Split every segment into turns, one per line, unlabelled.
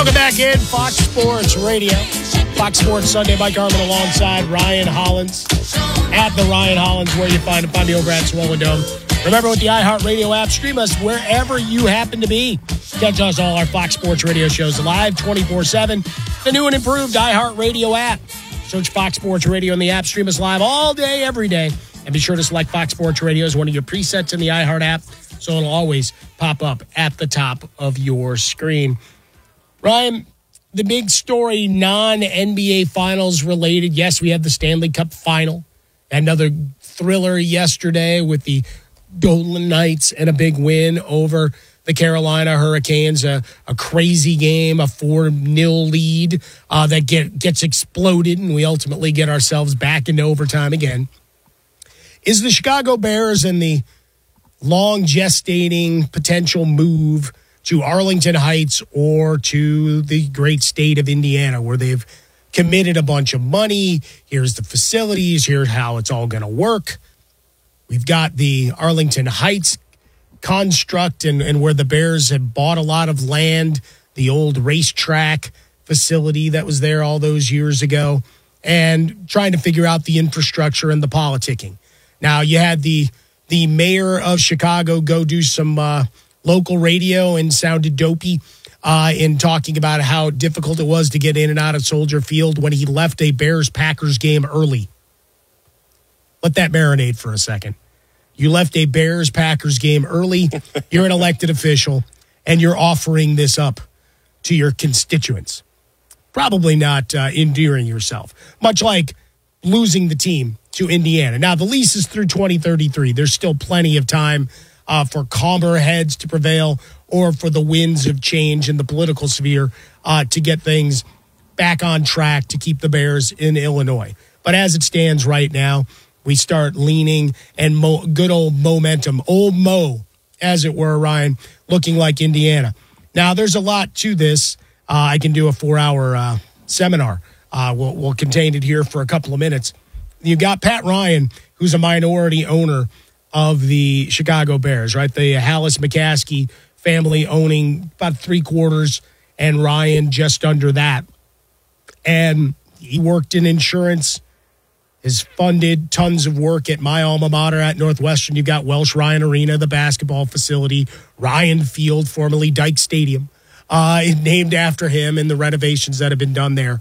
Welcome back in Fox Sports Radio. Fox Sports Sunday. Mike Harmon alongside Ryan Hollins at the Ryan Hollins, where you find him. Find me over at Swollen Dome. Remember, with the iHeartRadio app, stream us wherever you happen to be. Catch us all our Fox Sports Radio shows live 24/7. The new and improved iHeartRadio app. Search Fox Sports Radio in the app. Stream us live all day, every day. And be sure to select Fox Sports Radio as one of your presets in the iHeart app, so it'll always pop up at the top of your screen. Ryan, the big story, non-NBA Finals related. Yes, we have the Stanley Cup Final. Another thriller yesterday with the Golden Knights and a big win over the Carolina Hurricanes. A crazy game, a 4-0 lead that gets exploded, and we ultimately get ourselves back into overtime again. Is the Chicago Bears and the long gestating potential move to Arlington Heights or to the great state of Indiana, where they've committed a bunch of money? Here's the facilities. Here's how it's all going to work. We've got the Arlington Heights construct and where the Bears have bought a lot of land, the old racetrack facility that was there all those years ago, and trying to figure out the infrastructure and the politicking. Now, you had the mayor of Chicago go do some local radio and sounded dopey in talking about how difficult it was to get in and out of Soldier Field when he left a Bears-Packers game early. Let that marinate for a second. You left a Bears-Packers game early. You're an elected official, and you're offering this up to your constituents. Probably not endearing yourself, much like losing the team to Indiana. Now, the lease is through 2033. There's still plenty of time for calmer heads to prevail or for the winds of change in the political sphere to get things back on track to keep the Bears in Illinois. But as it stands right now, we start leaning and good old momentum, old Mo, as it were, Ryan, looking like Indiana. Now, there's a lot to this. I can do a 4-hour seminar. We'll contain it here for a couple of minutes. You've got Pat Ryan, who's a minority owner of the Chicago Bears, right? The Hallis McCaskey family owning about 3/4, and Ryan just under that. And he worked in insurance, has funded tons of work at my alma mater at Northwestern. You've got Welsh Ryan Arena, the basketball facility, Ryan Field, formerly Dyke Stadium, named after him, and the renovations that have been done there,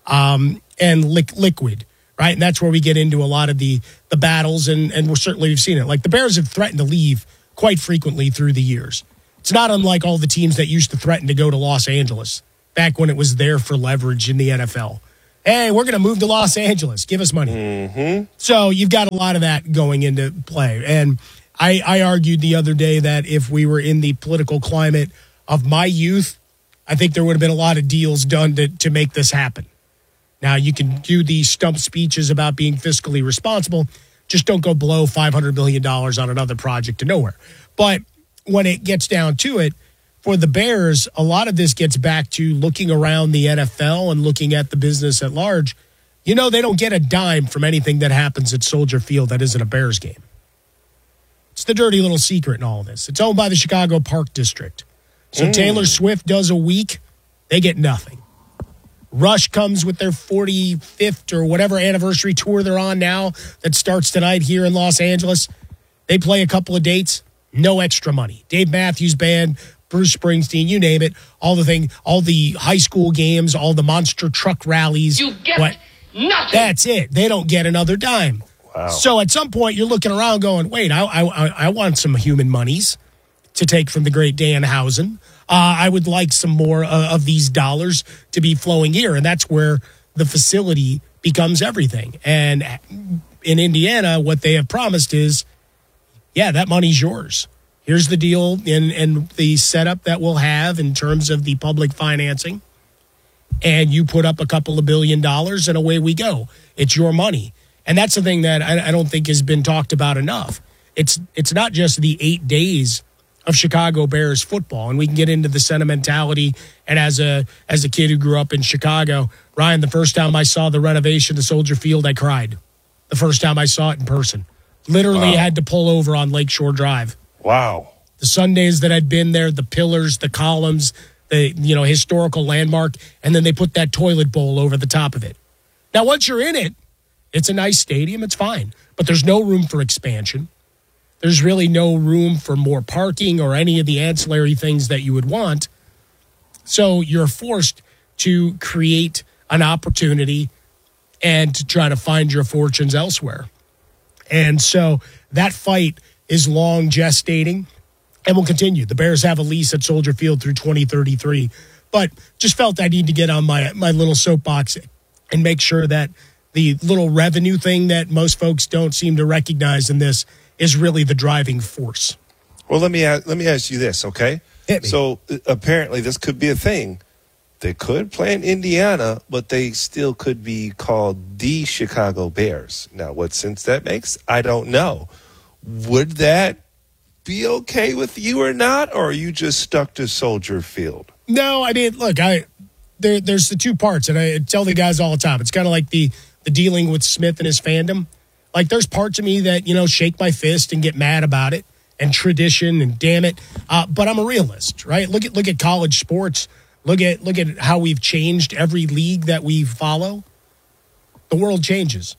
and Liquid. Right, and that's where we get into a lot of the battles, and we're certainly we've seen it. Like, the Bears have threatened to leave quite frequently through the years. It's not unlike all the teams that used to threaten to go to Los Angeles back when it was there for leverage in the NFL. Hey, we're going to move to Los Angeles. Give us money. Mm-hmm. So you've got a lot of that going into play. And I argued the other day that if we were in the political climate of my youth, I think there would have been a lot of deals done to make this happen. Now, you can do these stump speeches about being fiscally responsible. Just don't go blow $500 million on another project to nowhere. But when it gets down to it, for the Bears, a lot of this gets back to looking around the NFL and looking at the business at large. You know, they don't get a dime from anything that happens at Soldier Field that isn't a Bears game. It's the dirty little secret in all of this. It's owned by the Chicago Park District. So Taylor Swift does a week, they get nothing. Rush comes with their 45th or whatever anniversary tour they're on now that starts tonight here in Los Angeles. They play a couple of dates, no extra money. Dave Matthews Band, Bruce Springsteen, you name it, all the high school games, all the monster truck rallies.
You get nothing.
That's it. They don't get another dime.
Wow.
So at some point you're looking around going, wait, I want some human monies to take from the great Danhausen. I would like some more of these dollars to be flowing here. And that's where the facility becomes everything. And in Indiana, what they have promised is, yeah, that money's yours. Here's the deal and the setup that we'll have in terms of the public financing. And you put up a couple of $1 billion and away we go. It's your money. And that's the thing that I don't think has been talked about enough. It's not just the 8 days of Chicago Bears football, and we can get into the sentimentality. And as a kid who grew up in Chicago, Ryan, the first time I saw the renovation of Soldier Field, I cried. The first time I saw it in person. Literally had to pull over on Lakeshore Drive.
Wow.
The Sundays that I'd been there, the pillars, the columns, the historical landmark, and then they put that toilet bowl over the top of it. Now, once you're in it, it's a nice stadium. It's fine. But there's no room for expansion. There's really no room for more parking or any of the ancillary things that you would want. So you're forced to create an opportunity and to try to find your fortunes elsewhere. And so that fight is long gestating and will continue. The Bears have a lease at Soldier Field through 2033, but just felt I need to get on my little soapbox and make sure that the little revenue thing that most folks don't seem to recognize in this is really the driving force.
Well, let me ask you this, okay?
Hit me.
So apparently this could be a thing. They could play in Indiana, but they still could be called the Chicago Bears. Now, what sense that makes, I don't know. Would that be okay with you or not, or are you just stuck to Soldier Field?
No, I mean, look, there's the two parts, and I tell the guys all the time. It's kind of like the dealing with Smith and his fandom. Like, there's parts of me that, shake my fist and get mad about it, and tradition, and damn it. But I'm a realist, right? Look at college sports. Look at how we've changed every league that we follow. The world changes.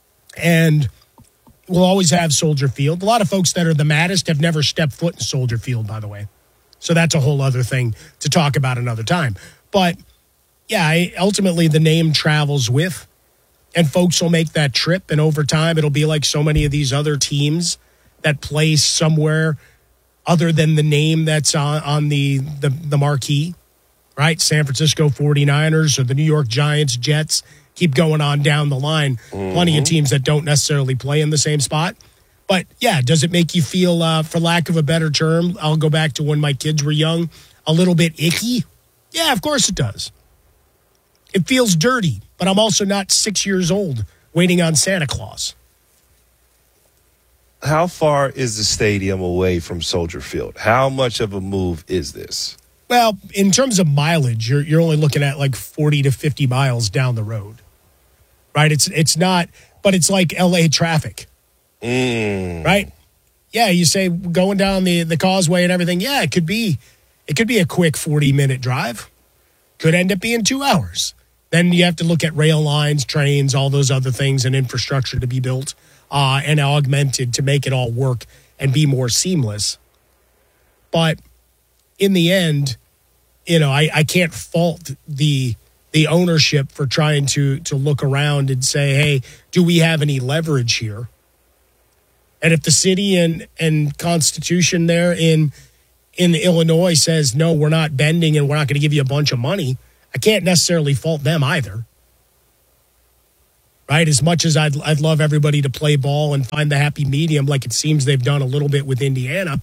And we'll always have Soldier Field. A lot of folks that are the maddest have never stepped foot in Soldier Field, by the way. So that's a whole other thing to talk about another time. But, yeah, ultimately the name travels with, and folks will make that trip. And over time, it'll be like so many of these other teams that play somewhere other than the name that's on the marquee. Right, San Francisco 49ers or the New York Giants, Jets, keep going on down the line. Mm-hmm. Plenty of teams that don't necessarily play in the same spot. But, yeah, does it make you feel, for lack of a better term, I'll go back to when my kids were young, a little bit icky? Yeah, of course it does. It feels dirty, but I'm also not 6 years old waiting on Santa Claus.
How far is the stadium away from Soldier Field? How much of a move is this?
Well, in terms of mileage, you're only looking at like 40 to 50 miles down the road, right? It's not, but it's like LA traffic, right? Yeah, you say going down the causeway and everything. Yeah, it could be a quick 40-minute drive. Could end up being 2 hours. Then you have to look at rail lines, trains, all those other things, and infrastructure to be built and augmented to make it all work and be more seamless. But in the end, I can't fault the ownership for trying to look around and say, hey, do we have any leverage here? And if the city and Constitution there in Illinois says, no, we're not bending and we're not going to give you a bunch of money, I can't necessarily fault them either. Right? As much as I'd love everybody to play ball and find the happy medium like it seems they've done a little bit with Indiana,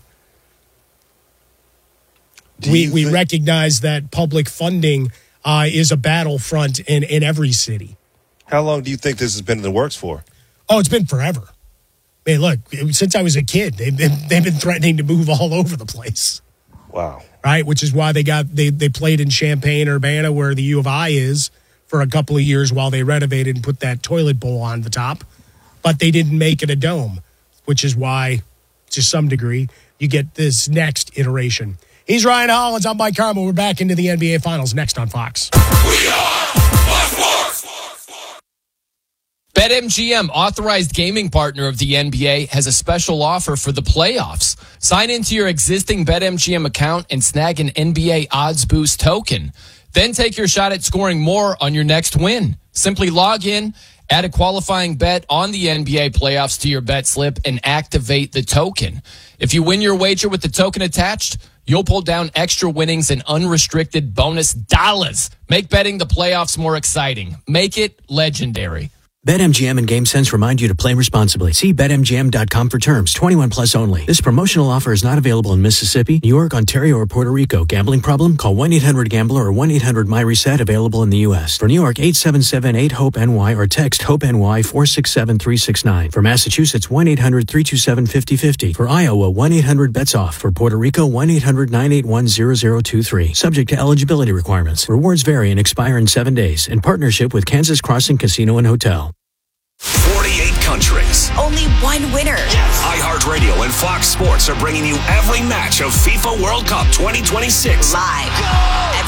we recognize that public funding is a battlefront in every city.
How long do you think this has been in the works for?
Oh, it's been forever. I mean, look, since I was a kid, they've been threatening to move all over the place.
Wow.
Right, which is why they played in Champaign-Urbana, where the U of I is, for a couple of years while they renovated and put that toilet bowl on the top. But they didn't make it a dome, which is why, to some degree, you get this next iteration. He's Ryan Hollins. I'm Mike Carmel. We're back into the NBA Finals next on Fox.
We are Fox Sports. BetMGM, authorized gaming partner of the NBA, has a special offer for the playoffs. Sign into your existing BetMGM account and snag an NBA Odds Boost token. Then take your shot at scoring more on your next win. Simply log in, add a qualifying bet on the NBA playoffs to your bet slip, and activate the token. If you win your wager with the token attached, you'll pull down extra winnings and unrestricted bonus dollars. Make betting the playoffs more exciting. Make it legendary.
BetMGM and GameSense remind you to play responsibly. See BetMGM.com for terms. 21 plus only. This promotional offer is not available in Mississippi, New York, Ontario, or Puerto Rico. Gambling problem? Call 1-800-GAMBLER or 1-800-MyReset. Available in the U.S. For New York, 877-8-HOPE-NY or text HOPE-NY 467-369. For Massachusetts, 1-800-327-5050. For Iowa, 1-800-BETS-OFF. For Puerto Rico, 1-800-981-0023. Subject to eligibility requirements. Rewards vary and expire in 7 days. In partnership with Kansas Crossing Casino and Hotel.
48 countries.
Only one winner.
Yes. iHeartRadio and Fox Sports are bringing you every match of FIFA World Cup 2026.
Live. Every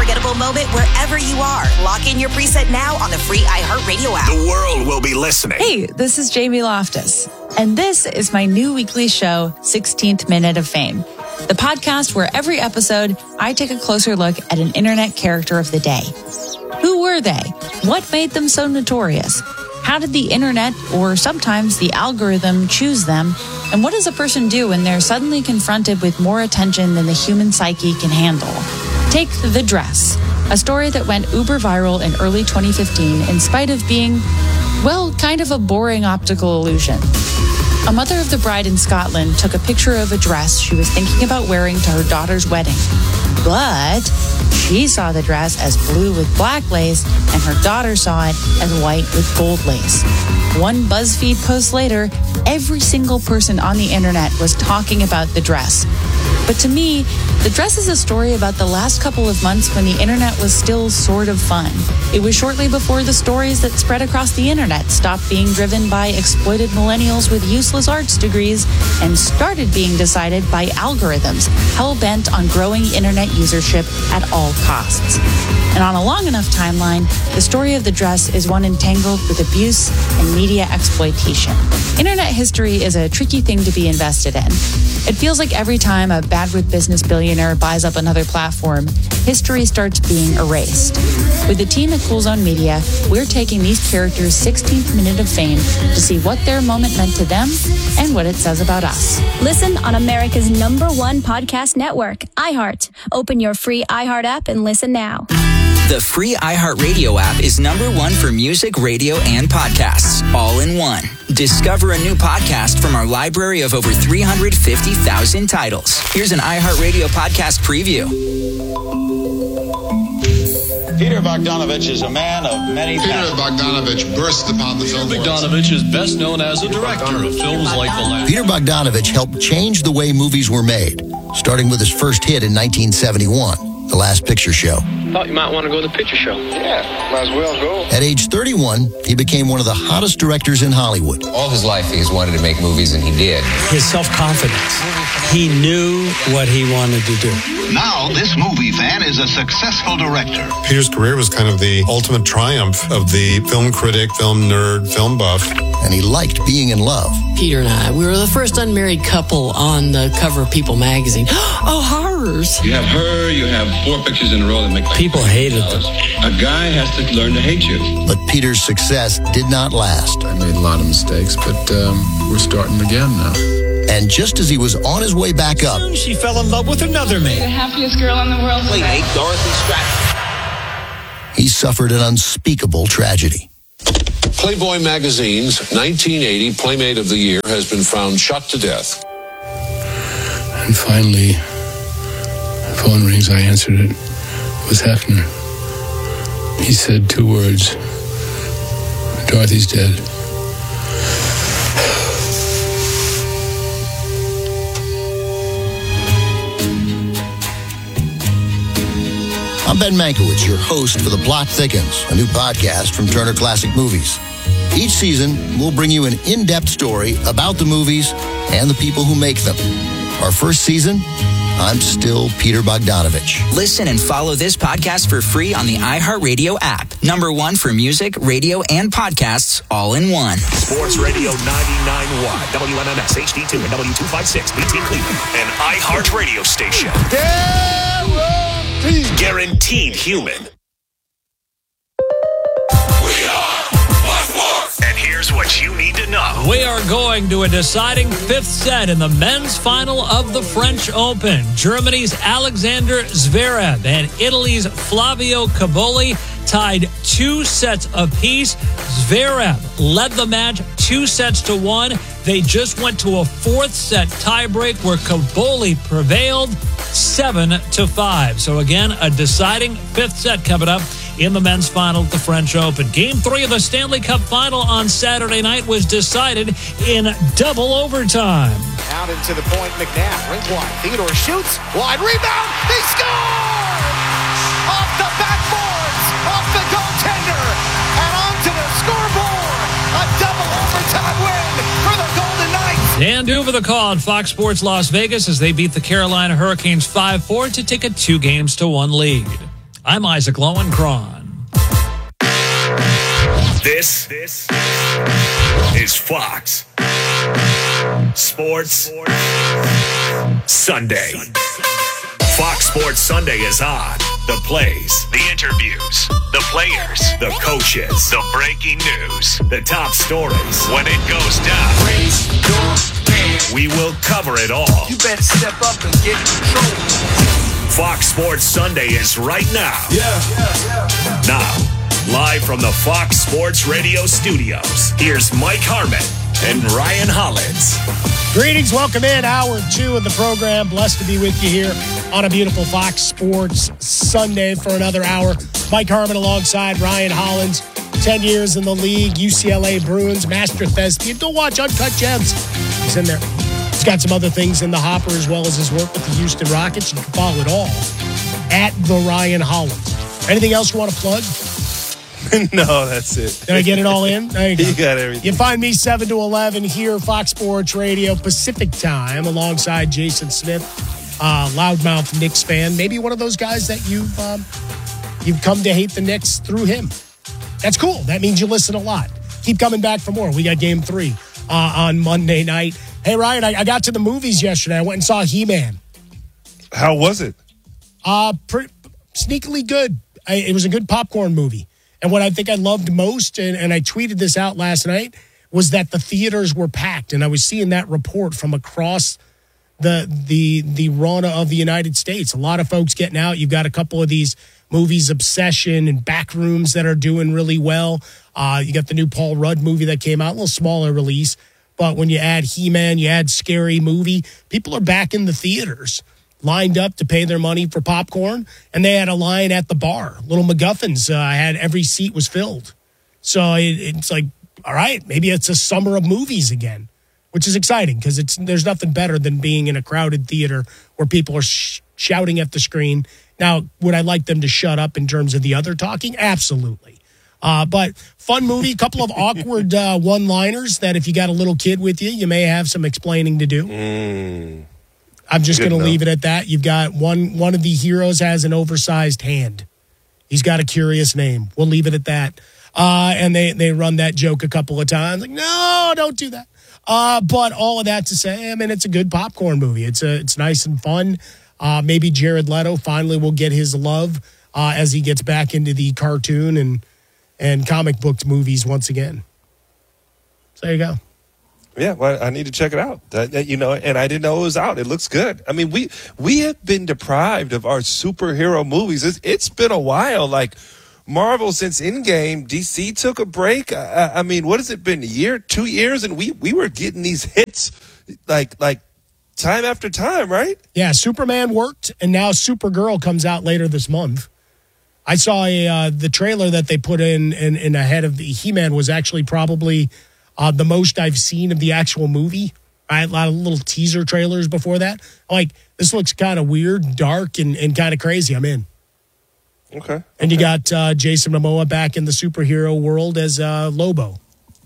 unforgettable moment wherever you are. Lock in your preset now on the free iHeartRadio app.
The world will be listening.
Hey, this is Jamie Loftus, and this is my new weekly show, 16th Minute of Fame, the podcast where every episode I take a closer look at an internet character of the day. Who were they? What made them so notorious? How did the internet, or sometimes the algorithm, choose them? And what does a person do when they're suddenly confronted with more attention than the human psyche can handle? Take The Dress, a story that went uber viral in early 2015 in spite of being, well, kind of a boring optical illusion. A mother of the bride in Scotland took a picture of a dress she was thinking about wearing to her daughter's wedding. But she saw the dress as blue with black lace, and her daughter saw it as white with gold lace. One BuzzFeed post later, every single person on the internet was talking about the dress. But to me, the dress is a story about the last couple of months when the internet was still sort of fun. It was shortly before the stories that spread across the internet stopped being driven by exploited millennials with useless arts degrees and started being decided by algorithms hell-bent on growing internet usership at all costs. And on a long enough timeline, the story of the dress is one entangled with abuse and media exploitation. Internet history is a tricky thing to be invested in. It feels like every time a bad with business billionaire buys up another platform, history starts being erased. With the team at Cool Zone Media, we're taking these characters' 16th minute of fame to see what their moment meant to them and what it says about us.
Listen on America's #1 podcast network, iHeart. Open your free iHeart app and listen now.
The free iHeartRadio app is #1 for music, radio, and podcasts, all in one. Discover a new podcast from our library of over 350,000 titles. Here's an iHeartRadio podcast preview.
Peter Bogdanovich is a man of many passions.
Peter Bogdanovich burst upon the film world.
Bogdanovich is best known as a director of films like The Last.
Peter Bogdanovich helped change the way movies were made, starting with his first hit in 1971, The Last Picture Show.
Thought you might want to go to the picture show.
Yeah, might as well go.
At age 31, he became one of the hottest directors in Hollywood.
All his life, he's wanted to make movies, and he did.
His self-confidence. He knew what he wanted to do.
Now, this movie fan is a successful director.
Peter's career was kind of the ultimate triumph of the film critic, film nerd, film buff.
And he liked being in love.
Peter and I, we were the first unmarried couple on the cover of People magazine. Oh, horrors.
You have her, you have 4 pictures in a row that make
people hated them.
A guy has to learn to hate you.
But Peter's success did not last.
I made a lot of mistakes, but we're starting again now.
And just as he was on his way back up,
she fell in love with another man.
The happiest girl in the world.
Wait, Dorothy Stratton.
He suffered an unspeakable tragedy.
Playboy magazine's 1980 Playmate of the Year has been found shot to death.
And finally, the phone rings. I answered it. It was Hefner. He said 2 words. Dorothy's dead.
I'm Ben Mankiewicz, your host for The Plot Thickens, a new podcast from Turner Classic Movies. Each season, we'll bring you an in-depth story about the movies and the people who make them. Our first season, I'm still Peter Bogdanovich.
Listen and follow this podcast for free on the iHeartRadio app. #1 for music, radio, and podcasts, all in one.
Sports Radio 99.1, WMMS HD2 and W256, BT Cleveland, an iHeart radio station. Guaranteed human. And here's what you need to know.
We are going to a deciding 5th set in the men's final of the French Open. Germany's Alexander Zverev and Italy's Flavio Cobolli tied 2 sets apiece. Zverev led the match 2-1. They just went to a 4th set tiebreak where Cobolli prevailed 7-5. So again, a deciding 5th set coming up in the men's final of the French Open. Game 3 of the Stanley Cup final on Saturday night was decided in double overtime.
Out into the point, McNabb, rink wide. Theodore shoots, wide rebound, they score! Off the backboards, off the goaltender, and onto the scoreboard. A double overtime win for the Golden Knights.
Dan Duva the call on Fox Sports Las Vegas as they beat the Carolina Hurricanes 5-4 to take a 2-1 lead. I'm Isaac Lowenkron.
This is Fox Sports Sunday. Fox Sports Sunday is on. The plays, the interviews, the players, the coaches, the breaking news, the top stories. When it goes down, raise your hand. We will cover it all.
You better step up and get in control.
Fox Sports Sunday is right now. Now, live from the Fox Sports Radio studios, here's Mike Harmon and Ryan Hollins.
Greetings. Welcome in. Hour 2 of the program. Blessed to be with you here on a beautiful Fox Sports Sunday for another hour. Mike Harmon alongside Ryan Hollins. 10 years in the league. UCLA Bruins. Master thespian. Go watch Uncut Gems. He's in there. He's got some other things in the hopper as well as his work with the Houston Rockets. You can follow it all at the Ryan Hollins. Anything else you want to plug?
No, that's it.
Did I get it all in? There you go.
You got everything.
You find me 7 to 11 here, Fox Sports Radio, Pacific Time, alongside Jason Smith, loudmouth Knicks fan. Maybe one of those guys that you've come to hate the Knicks through him. That's cool. That means you listen a lot. Keep coming back for more. We got Game 3 on Monday night. Hey, Ryan, I got to the movies yesterday. I went and saw He-Man.
How was it?
Sneakily good. It was a good popcorn movie. And what I think I loved most, and I tweeted this out last night, was that the theaters were packed. And I was seeing that report from across the run of the United States. A lot of folks getting out. You've got a couple of these movies, Obsession and Backrooms, that are doing really well. You got the new Paul Rudd movie that came out, a little smaller release. But when you add He-Man, you add Scary Movie, people are back in the theaters, lined up to pay their money for popcorn, and they had a line at the bar. Little MacGuffins, had every seat was filled. So it's like, all right, maybe it's a summer of movies again, which is exciting because there's nothing better than being in a crowded theater where people are shouting at the screen. Now, would I like them to shut up in terms of the other talking? Absolutely. But fun movie, a couple of awkward one-liners that if you got a little kid with you, you may have some explaining to do. I'm just going to leave it at that. You've got one of the heroes has an oversized hand. He's got a curious name. We'll leave it at that. And they run that joke a couple of times. Like, no, don't do that. But all of that to say, I mean, it's a good popcorn movie. It's nice and fun. Maybe Jared Leto finally will get his love as he gets back into the cartoon and comic book movies once again. So there you go.
Yeah, well, I need to check it out. And I didn't know it was out. It looks good. I mean, we have been deprived of our superhero movies. It's been a while. Like Marvel since Endgame, DC took a break. I mean, what has it been? A year, 2 years, and we were getting these hits like time after time, right?
Yeah, Superman worked, and now Supergirl comes out later this month. I saw the trailer that they put in ahead of the He-Man was actually probably the most I've seen of the actual movie. I had a lot of little teaser trailers before that. Like, this looks kind of weird, dark, and kind of crazy. I'm in.
Okay.
And you got Jason Momoa back in the superhero world as Lobo.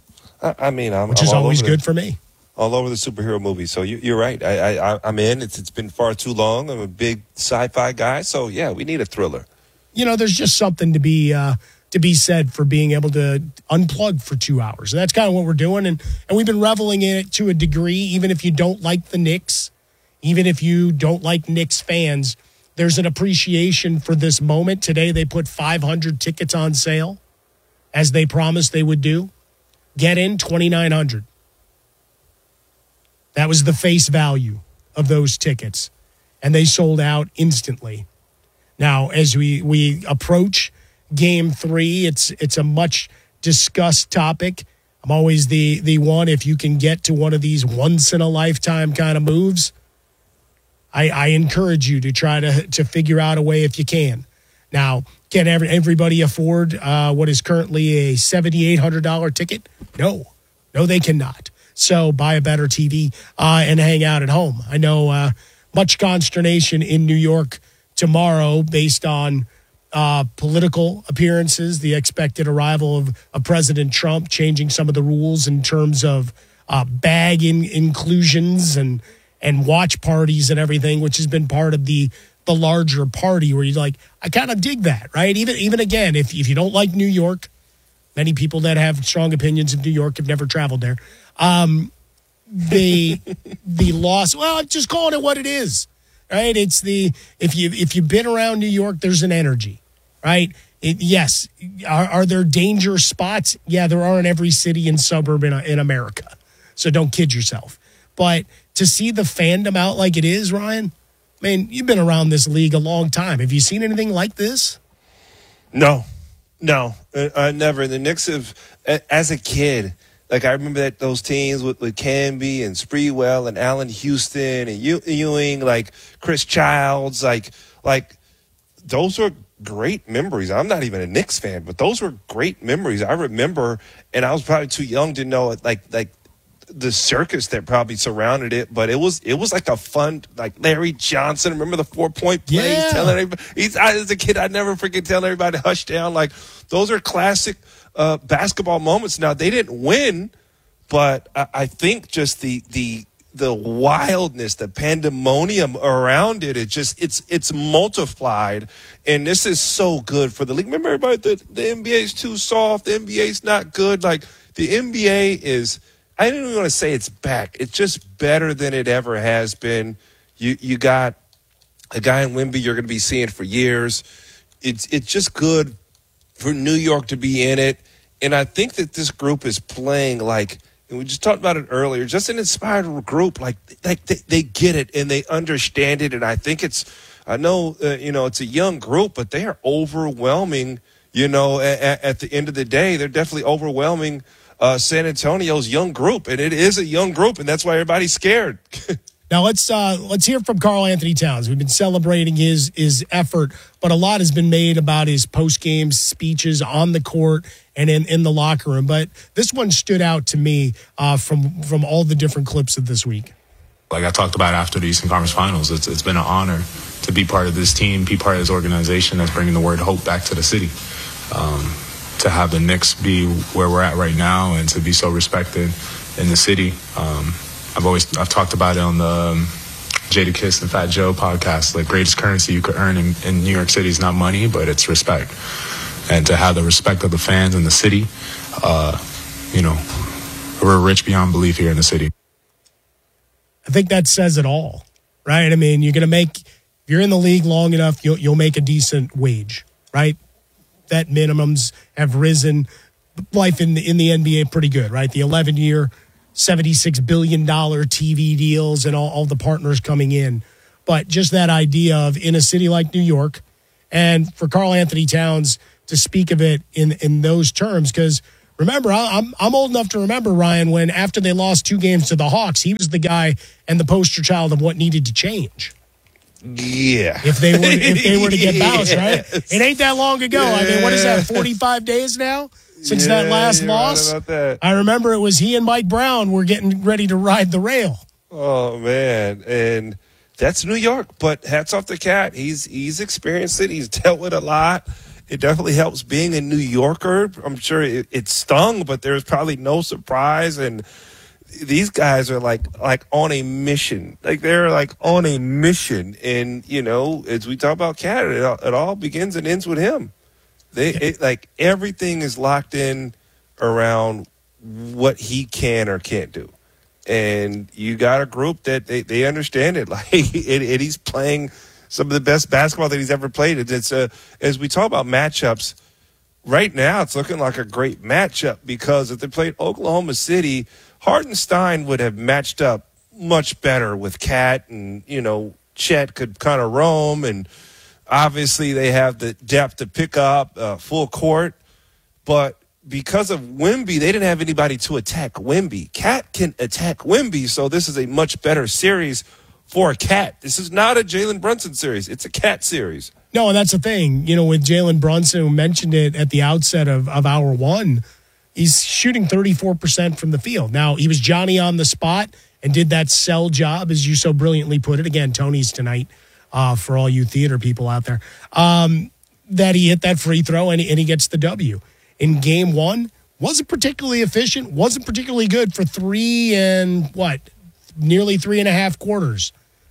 I mean,
which is always good for me.
All over the superhero movies. So you're right. I'm in. It's been far too long. I'm a big sci-fi guy. So, yeah, we need a thriller.
You know, there's just something to be said for being able to unplug for 2 hours. And that's kind of what we're doing. And we've been reveling in it to a degree, even if you don't like the Knicks, even if you don't like Knicks fans, there's an appreciation for this moment. Today they put 500 tickets on sale, as they promised they would do. Get in, 2,900. That was the face value of those tickets. And they sold out instantly. Now, as we approach Game 3, it's a much discussed topic. I'm always the one, if you can get to one of these once in a lifetime kind of moves, I encourage you to try to figure out a way if you can. Now, can everybody afford what is currently a $7,800 ticket? No, they cannot. So buy a better TV and hang out at home. I know much consternation in New York tomorrow based on political appearances, the expected arrival of President Trump, changing some of the rules in terms of bag inclusions and watch parties and everything, which has been part of the the larger party where you're like, I kind of dig that, right? Even again, if you don't like New York, many people that have strong opinions of New York have never traveled there. The loss, well, I'm just calling it what it is, right? It's if you've been around New York, there's an energy, right? Yes. Are there danger spots? Yeah, there are in every city and suburb in America. So don't kid yourself. But to see the fandom out like it is, Ryan, I mean, you've been around this league a long time. Have you seen anything like this?
No, never. The Knicks have, as a kid, like I remember those teams with Canby and Sprewell and Allen Houston and Ewing, like Chris Childs, like those were great memories. I'm not even a Knicks fan, but those were great memories. I remember, and I was probably too young to know like the circus that probably surrounded it, but it was like a fun, like Larry Johnson. Remember the 4-point plays?
Yeah.
Telling everybody, as a kid, I never forget telling everybody to hush down. Like those are classic basketball moments. Now they didn't win, but I think just the wildness, the pandemonium around it, it's multiplied, and this is so good for the league. Remember everybody, the NBA's too soft, the NBA's not good. Like the NBA is, I don't even want to say it's back. It's just better than it ever has been. You got a guy in Wemby you're going to be seeing for years. It's just good for New York to be in it. And I think that this group is playing like, and we just talked about it earlier, just an inspired group. Like they get it and they understand it. And I think it's a young group, but they are overwhelming, at the end of the day. They're definitely overwhelming San Antonio's young group, and it is a young group, and that's why everybody's scared.
Now let's hear from Karl Anthony Towns. We've been celebrating his effort, but a lot has been made about his post-game speeches on the court and in the locker room. But this one stood out to me from all the different clips of this week.
Like I talked about after the Eastern Conference Finals, it's been an honor to be part of this team, be part of this organization that's bringing the word hope back to the city. To have the Knicks be where we're at right now and to be so respected in the city. I've talked about it on the Jadakiss and Fat Joe podcast. The greatest currency you could earn in New York City is not money, but it's respect. And to have the respect of the fans in the city, we're rich beyond belief here in the city.
I think that says it all, right? I mean, if you're in the league long enough, you'll make a decent wage, right? That minimums have risen. Life in the NBA pretty good, right? The 11-year, $76 billion TV deals and all the partners coming in. But just that idea of in a city like New York, and for Karl Anthony Towns to speak of it in those terms, because remember, I'm old enough to remember, Ryan, when after they lost 2 games to the Hawks, he was the guy and the poster child of what needed to change.
Yeah.
If they were to get bounced, right? It ain't that long ago. Yeah. I mean, what is that, 45 days now since that last loss?
Right about that.
I remember it was he and Mike Brown were getting ready to ride the rail.
Oh, man. And that's New York, but hats off to Cat. He's experienced it. He's dealt with a lot. It definitely helps being a New Yorker. I'm sure it stung, but there's probably no surprise. And these guys are like on a mission. Like they're like on a mission. And, as we talk about Cat, it all begins and ends with him. Like everything is locked in around what he can or can't do. And you got a group that they understand it. Like, and he's playing some of the best basketball that he's ever played. It's as we talk about matchups, right now it's looking like a great matchup because if they played Oklahoma City, Hartenstein would have matched up much better with Cat, and Chet could kind of roam, and obviously they have the depth to pick up full court. But because of Wemby, they didn't have anybody to attack Wemby. Cat can attack Wemby, so this is a much better series for Cat. This is not a Jalen Brunson series. It's a Cat series.
No, and that's the thing. With Jalen Brunson, who mentioned it at the outset of hour one, he's shooting 34% from the field. Now, he was Johnny on the spot and did that sell job, as you so brilliantly put it. Again, Tony's tonight for all you theater people out there. That he hit that free throw and he gets the W. In game one, wasn't particularly efficient, wasn't particularly good for nearly 3.5 quarters.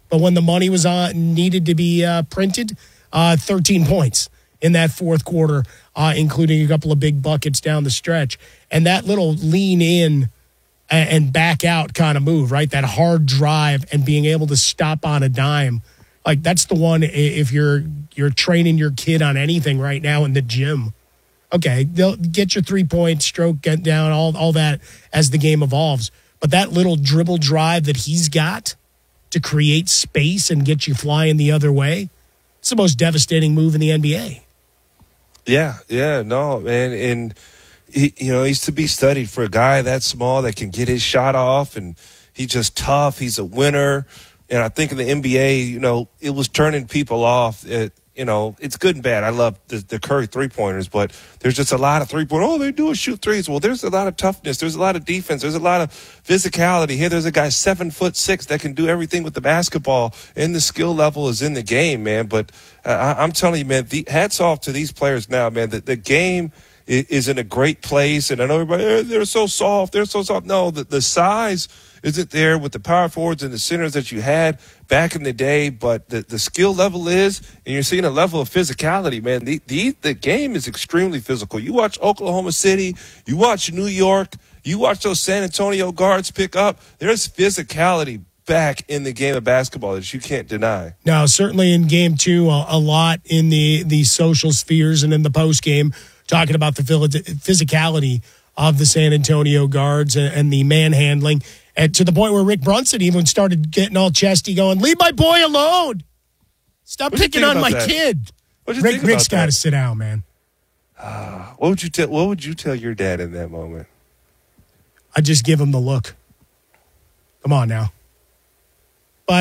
but when the money was needed to be printed, 13 points in that fourth quarter, including a couple of big buckets down the stretch. And that little lean in and back out kind of move, right? That hard drive and being able to stop on a dime. Like, that's the one, if you're training your kid on anything right now in the gym, okay, they'll get your 3-point stroke, get down, all that as the game evolves. But that little dribble drive that he's got to create space and get you flying the other way, it's the most devastating move in the NBA.
Yeah, no, man. And, he's to be studied for a guy that small that can get his shot off, and he's just tough. He's a winner. And I think in the NBA, it was turning people off. It's good and bad. I love the Curry three-pointers, but there's just a lot of three-pointers. All they do is shoot threes. Well, there's a lot of toughness. There's a lot of defense. There's a lot of physicality. Here there's a guy 7'6" that can do everything with the basketball, and the skill level is in the game, man. But I'm telling you, man, hats off to these players now, man. The game is in a great place, and I know everybody, they're so soft. They're so soft. No, the size isn't there with the power forwards and the centers that you had back in the day, but the skill level is, and you're seeing a level of physicality, man. The game is extremely physical. You watch Oklahoma City, you watch New York, you watch those San Antonio guards pick up. There's physicality back in the game of basketball that you can't deny.
Now, certainly in game two, a lot in the social spheres and in the post game, talking about the physicality of the San Antonio guards and the manhandling. And to the point where Rick Brunson even started getting all chesty, going, "Leave my boy alone. Stop picking on my kid." Rick's got to sit down, man.
What would you tell your dad in that moment?
I'd just give him the look. Come on now. But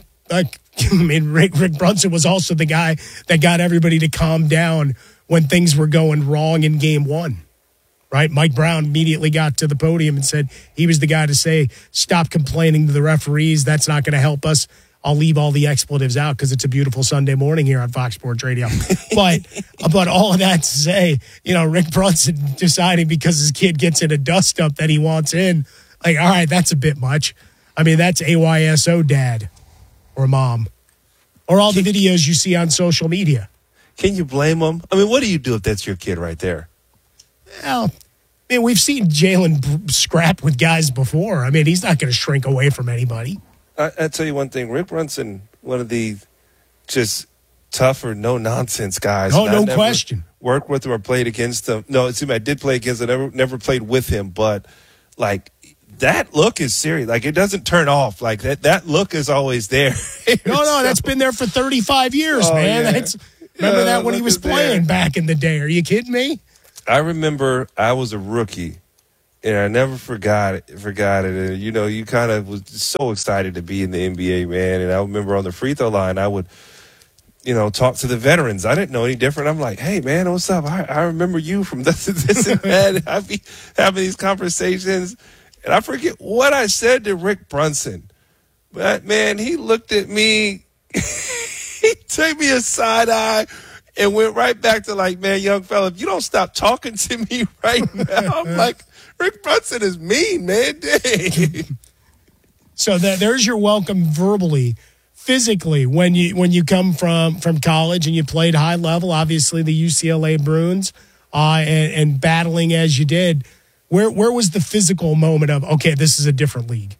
Rick Brunson was also the guy that got everybody to calm down when things were going wrong in game one. Right? Mike Brown immediately got to the podium and said he was the guy to say, "Stop complaining to the referees. That's not going to help us. I'll leave all the expletives out because it's a beautiful Sunday morning here on Fox Sports Radio." But all of that to say, Rick Brunson deciding because his kid gets in a dust-up that he wants in, like, all right, that's a bit much. I mean, that's AYSO dad or mom. Or all the videos you see on social media.
Can you blame them? I mean, what do you do if that's your kid right there?
Well, we've seen Jalen scrap with guys before. I mean, he's not going to shrink away from anybody.
I tell you one thing, Rick Brunson, one of the just tougher, no-nonsense guys.
Oh, no question.
Worked with him or played against him. No, I did play against him. Never played with him, but, like, that look is serious. Like, it doesn't turn off. Like, that look is always there.
No, that's been there for 35 years, man.
Yeah.
Remember that when he was playing back in the day. Are you kidding me?
I remember I was a rookie, and I never forgot it. And, you kind of was so excited to be in the NBA, man. And I remember on the free throw line, I would, talk to the veterans. I didn't know any different. I'm like, "Hey, man, what's up? I remember you from this and that." I'd be having these conversations, and I forget what I said to Rick Brunson. But, man, he looked at me. He took me a side eye. And went right back to like, "Man, young fella, if you don't stop talking to me right now," I'm like, Rick Brunson is mean, man. Dang.
So there's your welcome verbally. Physically, when you come from college and you played high level, obviously the UCLA Bruins, and battling as you did, where was the physical moment of, okay, this is a different league?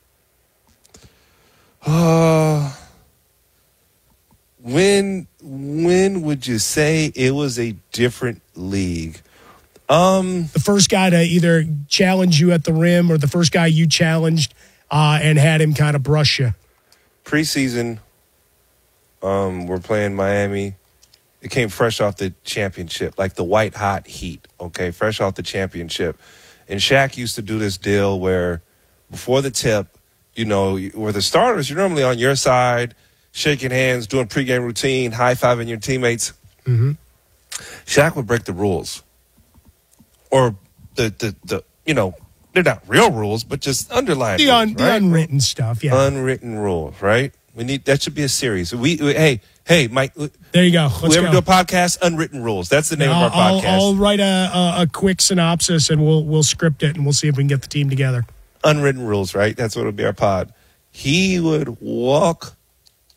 When would you say it was a different league?
The first guy to either challenge you at the rim or the first guy you challenged and had him kind of brush you.
Preseason, we're playing Miami. It came fresh off the championship, like the white hot heat, okay, fresh off the championship. And Shaq used to do this deal where before the tip, where the starters, you're normally on your side, shaking hands, doing pregame routine, high-fiving your teammates.
Mm-hmm.
Shaq would break the rules. Or the they're not real rules, but just underlying rules,
the unwritten stuff, yeah.
Unwritten rules, right? That should be a series. Hey, Mike.
There you go.
Whoever do a podcast, Unwritten Rules. That's the name of our podcast.
I'll write a quick synopsis and we'll script it and we'll see if we can get the team together.
Unwritten Rules, right? That's what it'll be our pod. He would walk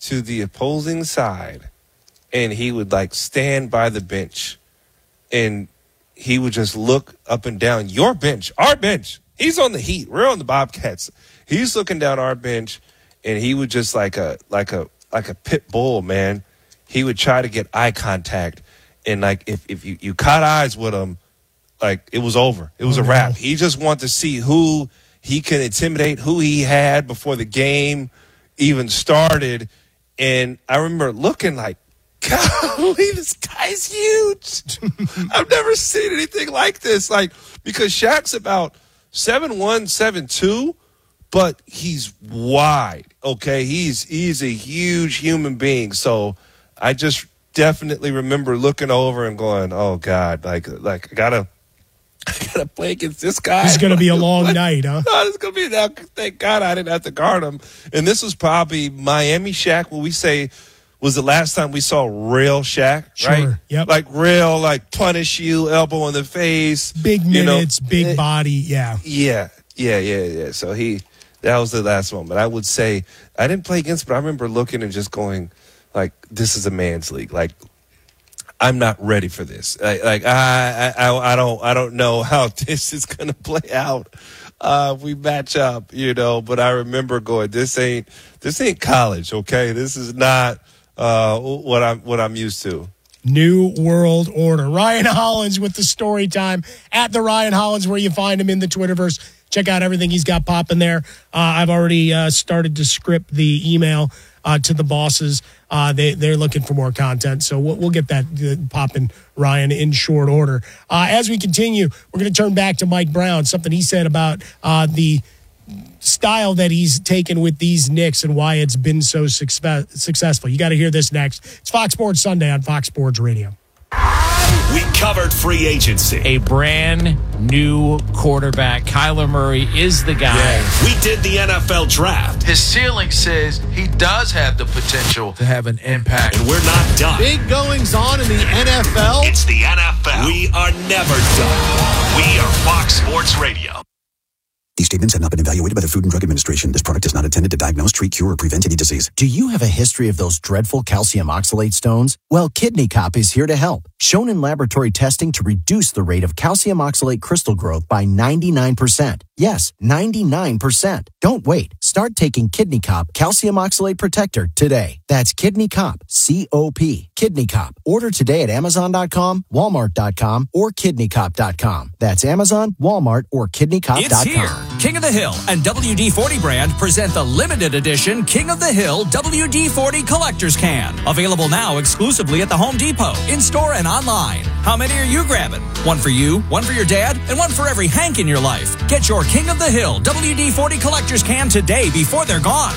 to the opposing side, and he would like stand by the bench, and he would just look up and down your bench, our bench. He's on the Heat. We're on the Bobcats. He's looking down our bench, and he would just like a pit bull, man. He would try to get eye contact, and like if you caught eyes with him, like it was over. It was a wrap. He just wanted to see who he can intimidate, who he had before the game even started. And I remember looking like, golly, this guy's huge. I've never seen anything like this. Like, because Shaq's about 7'1", 7'2", but he's wide. Okay, he's a huge human being. So I just definitely remember looking over and going, "Oh God, like I gotta play against this guy."
It's gonna be a long night, huh?
No, it's gonna be that. Thank God I didn't have to guard him. And this was probably Miami Shaq. What we say was the last time we saw real Shaq, right?
Sure. Yep.
Like real, like punish you, elbow in the face,
big minutes, big body. Yeah.
Yeah. So that was the last moment. I would say I didn't play against, but I remember looking and just going, like, this is a man's league. Like, I'm not ready for this. I don't know how this is gonna play out. We match up, But I remember going, this ain't college, okay? This is not what I'm used to.
New World Order. Ryan Hollins with the story time at the Ryan Hollins, where you find him in the Twitterverse. Check out everything he's got popping there. I've already started to script the email to the bosses. They're looking for more content, so we'll get that popping, Ryan, in short order. As we continue, we're going to turn back to Mike Brown, something he said about the style that he's taken with these Knicks and why it's been so successful. You got to hear this next. It's Fox Sports Sunday on Fox Sports Radio.
We covered free agency.
A brand new quarterback. Kyler Murray is the guy.
Yeah. We did the NFL draft.
His ceiling says he does have the potential
to have an impact.
And we're not done.
Big goings on in the NFL.
It's the NFL. We are never done. We are Fox Sports Radio.
These statements have not been evaluated by the Food and Drug Administration. This product is not intended to diagnose, treat, cure, or prevent any disease.
Do you have a history of those dreadful calcium oxalate stones? Well, Kidney Cop is here to help. Shown in laboratory testing to reduce the rate of calcium oxalate crystal growth by 99%. Yes, 99%. Don't wait. Start taking Kidney Cop Calcium Oxalate Protector today. That's Kidney Cop, C-O-P, Kidney Cop. Order today at Amazon.com, Walmart.com, or KidneyCop.com. That's Amazon, Walmart, or KidneyCop.com.
It's here. King of the Hill and WD-40 brand present the limited edition King of the Hill WD-40 Collector's Can. Available now exclusively at the Home Depot, in-store and online. How many are you grabbing? One for you, one for your dad, and one for every Hank in your life. Get your King of the Hill WD-40 Collector's Can today before they're gone.